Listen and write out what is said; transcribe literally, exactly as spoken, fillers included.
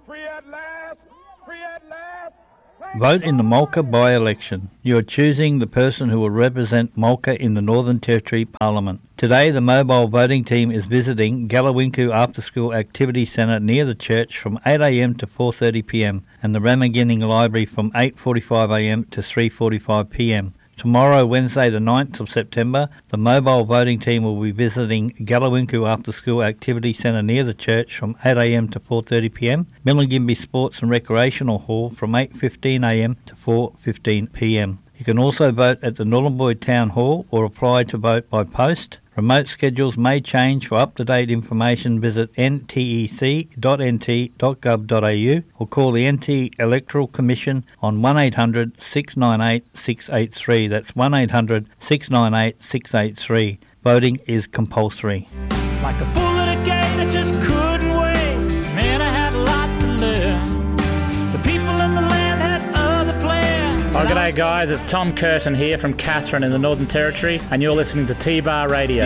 Free at last! Free at last! Vote in the Mulka by-election. You are choosing the person who will represent Mulka in the Northern Territory Parliament. Today, the mobile voting team is visiting Galawinku After School Activity Centre near the church from eight a m to four thirty p m and the Ramaginning Library from eight forty-five a m to three forty-five p m. Tomorrow, Wednesday the ninth of September, the mobile voting team will be visiting Galawinku After School Activity Centre near the church from eight a m to four thirty p m, Milingimbi Sports and Recreational Hall from eight fifteen a m to four fifteen p m. You can also vote at the Nhulunbuy Town Hall or apply to vote by post. Remote schedules may change. For up-to-date information, visit n t e c dot n t dot gov dot a u or call the N T Electoral Commission on one eight hundred six nine eight six eight three. That's one eight hundred six nine eight six eight three. Voting is compulsory. Like a bull at a gate, I just couldn't wait. Man, I had a lot to learn. The people in the land had other plans. Oh, g'day guys, it's Tom Curtin here from Katherine in the Northern Territory, and you're listening to T-Bar Radio.